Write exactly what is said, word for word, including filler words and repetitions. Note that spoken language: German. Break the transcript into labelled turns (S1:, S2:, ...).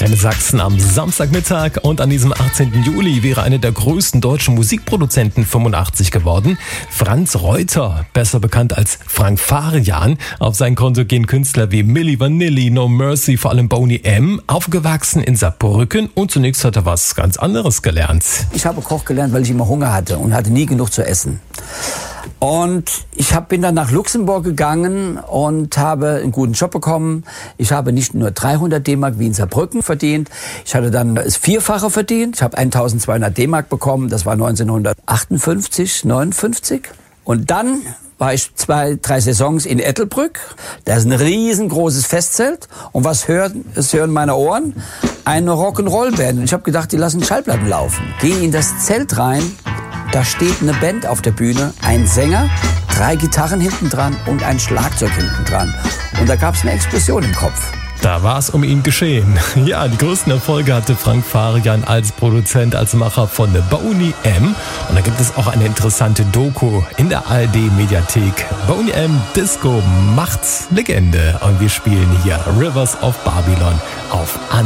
S1: Antenne Sachsen am Samstagmittag, und an diesem achtzehnten Juli wäre einer der größten deutschen Musikproduzenten fünfundachtzig geworden. Franz Reuter, besser bekannt als Frank Farian. Auf sein Konto gehen Künstler wie Milli Vanilli, No Mercy, vor allem Boney M. Aufgewachsen in Saarbrücken, und zunächst hat er was ganz anderes gelernt.
S2: Ich habe Koch gelernt, weil ich immer Hunger hatte und hatte nie genug zu essen. Und ich hab, bin dann nach Luxemburg gegangen und habe einen guten Job bekommen. Ich habe nicht nur dreihundert D-Mark wie in Saarbrücken verdient. Ich hatte dann das Vierfache verdient. Ich habe eintausendzweihundert D-Mark bekommen. Das war neunzehnhundertachtundfünfzig, neunundfünfzig. Und dann war ich zwei, drei Saisons in Ettelbrück. Da ist ein riesengroßes Festzelt. Und was hören, es hören meine Ohren? Eine Rock'n'Roll-Band. Und ich habe gedacht, die lassen Schallplatten laufen. Gehe in das Zelt rein. Da steht eine Band auf der Bühne, ein Sänger, drei Gitarren hinten dran und ein Schlagzeug hinten dran. Und da gab es eine Explosion im Kopf.
S1: Da war es um ihn geschehen. Ja, die größten Erfolge hatte Frank Farian als Produzent, als Macher von Boney M. Und da gibt es auch eine interessante Doku in der A R D-Mediathek. Boney M. Disco macht's Legende. Und wir spielen hier Rivers of Babylon auf Antenne.